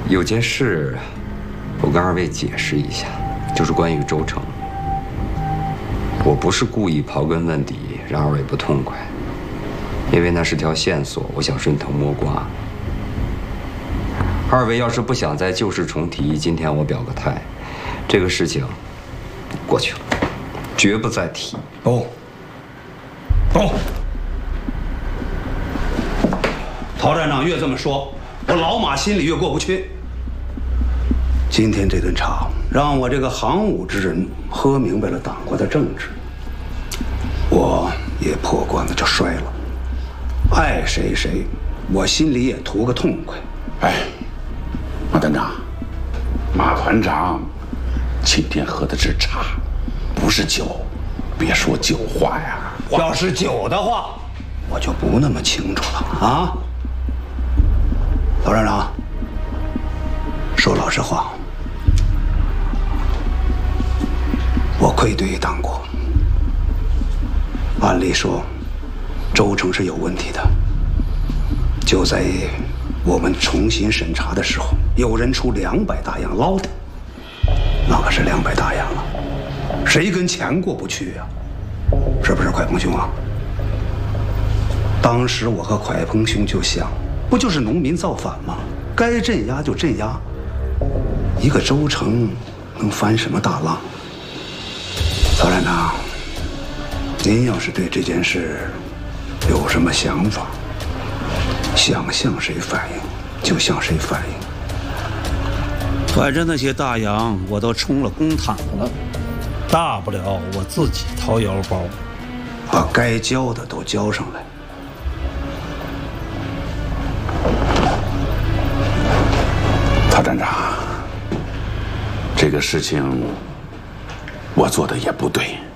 有件事，我跟二位解释一下，就是关于周成。我不是故意刨根问底，让二位不痛快，因为那是条线索，我想顺藤摸瓜。二位要是不想再旧事重提，今天我表个态，这个事情过去了，绝不再提。 不，陶站长越这么说，我老马心里越过不去。今天这顿茶，让我这个行伍之人喝明白了党国的政治，我也破罐子就摔了。爱谁谁，我心里也图个痛快。 哎，马团长，马团长，今天喝的是茶，不是酒，别说酒话呀。 要是酒的话，我就不那么清楚了啊。陶站长，说老实话，我愧对于党国。按理说，周成是有问题的。就在我们重新审查的时候，有人出200大洋捞他，那可是200大洋啊，谁跟钱过不去呀？是不是蒯鹏兄啊？当时我和蒯鹏兄就想，不就是农民造反吗？该镇压就镇压，一个周成能翻什么大浪？曹站长，您要是对这件事有什么想法，想向谁反映就向谁反映。反正那些大洋我都充了公帑了，大不了我自己掏腰包，把该交的都交上来。 陶站长，这个事情我做的也不对。